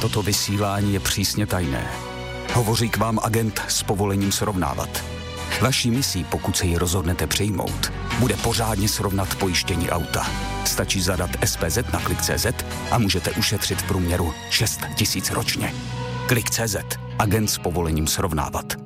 toto vysílání je přísně tajné. Hovoří k vám agent s povolením srovnávat. Vaší misí, pokud se ji rozhodnete přijmout, bude pořádně srovnat pojištění auta. Stačí zadat SPZ na Klik.cz a můžete ušetřit v průměru 6 000 ročně. Klik.cz. Agent s povolením srovnávat.